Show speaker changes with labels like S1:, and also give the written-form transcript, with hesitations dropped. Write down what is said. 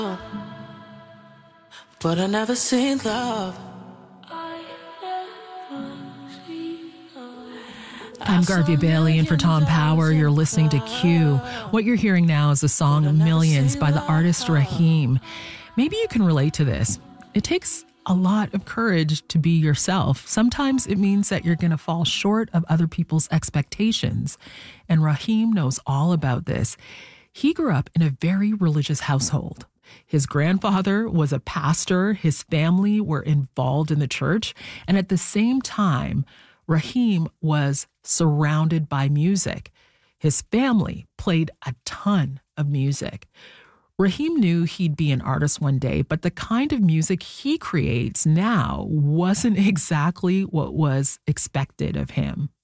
S1: but I never seen love.
S2: I'm Garvey Bailey, and for Tom Power, you're listening to Q. What you're hearing now is the song Millions by the artist Raheem. Maybe you can relate to this. It takes a lot of courage to be yourself. Sometimes it means that you're going to fall short of other people's expectations. And Raheem knows all about this. He grew up in a very religious household. His grandfather was a pastor. His family were involved in the church. And at the same time, Raheem was surrounded by music. His family played a ton of music. Raheem knew he'd be an artist one day, but the kind of music he creates now wasn't exactly what was expected of him.